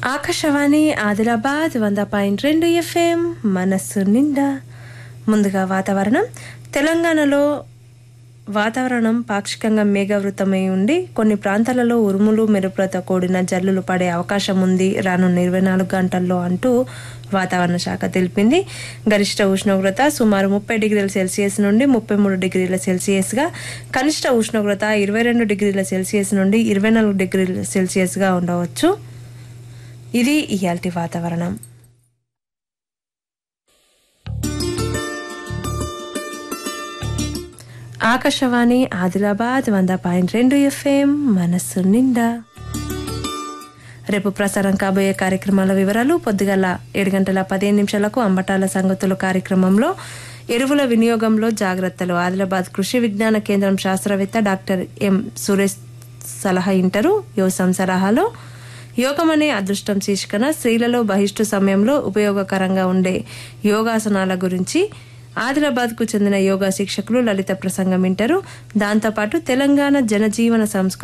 Akashvani Adilabad 100.2 FM మనస్సు నిండా. ముందుగా వాతావరణం. తెలంగాణలో వాతావరణం పాక్షికంగా మేఘావృతమై ఉండి కొన్ని ప్రాంతాలలో ఉరుములు మెరుపులతో కూడిన జల్లులు పడే అవకాశం ఉంది రానున్న 24 గంటల్లో అంటూ వాతావరణ శాఖ తెలిపింది. గరిష్ట ఉష్ణోగ్రత సుమారు 30 డిగ్రీల సెల్సియస్ నుండి 33 డిగ్రీల సెల్సియస్గా, కనిష్ట ఉష్ణోగ్రత 22 డిగ్రీల సెల్సియస్ నుండి 24 డిగ్రీల సెల్సియస్గా ఉండవచ్చు. ఇది ఇయాల్టి వాతావరణం. ఆకాశవాణి ఆదిలాబాద్ 100.2 FM మనస్సు నిండా. రేపు ప్రసారం కాబోయే కార్యక్రమాల వివరాలు. పొద్దుగల 7:15 అంబటాల సంగతులు కార్యక్రమంలో ఎరువుల వినియోగంలో జాగ్రత్తలు, ఆదిలాబాద్ కృషి విజ్ఞాన కేంద్రం శాస్త్రవేత్త డాక్టర్ ఎం సురేష్ సలహా ఇంటారు. యోసం సలహాలో యోగం అనే అదృష్టం శీర్షికన స్త్రీలలో బహిష్టు సమయంలో ఉపయోగకరంగా ఉండే యోగాసనాల గురించి ఆదిలాబాద్కు చెందిన యోగా శిక్షకులు లలిత ప్రసంగం వింటారు. దాంతోపాటు తెలంగాణ జనజీవన సంస్కృతి